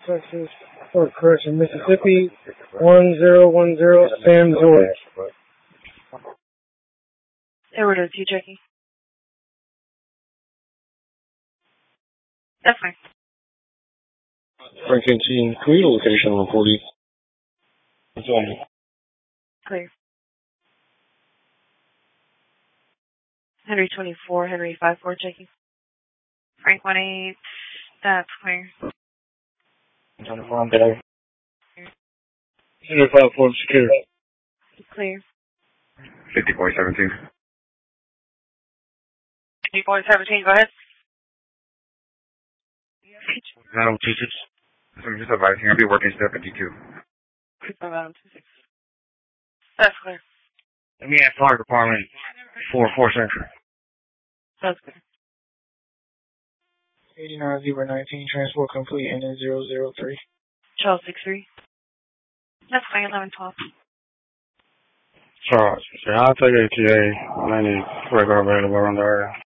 Texas, or correction, Mississippi, 1010, Sam George. Edward O2 checking. That's fine. Frank Canteen, can we get a location on 40? Clear. Henry 24, Henry 54 checking. Frank 18, that's clear. 24 on day. Henry 54 secure. Clear. 5417. 5417, go ahead. Madam 26. I'm just advising, I'll be working step 52. Madam 26. That's clear. Let me ask Fire Department 4 Central. That's clear. 89-019, transport complete, and then 003. Charles 63. That's fine, 1112. Charles, I'll take ATA. I need to break our available around the area.